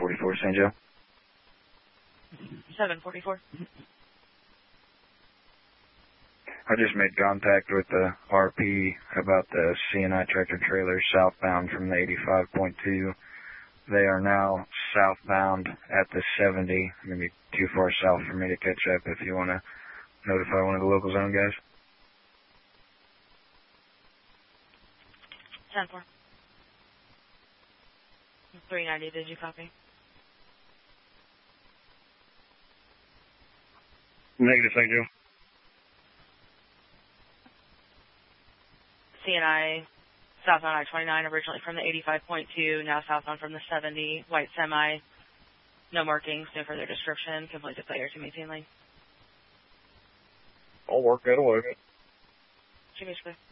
744 St. Joe. 744. I just made contact with the RP about the C&I tractor trailer southbound from the 85.2. They are now southbound at the 70, maybe too far south for me to catch up if you want to notify one of the local zone guys. 10-4. 390, did you copy? Negative, St. Joe. C&I southbound I-29, originally from the 85.2, now southbound from the 70, white semi, no markings, no further description, complete the player to maintain lane. I'll work that away. Jimmy Square.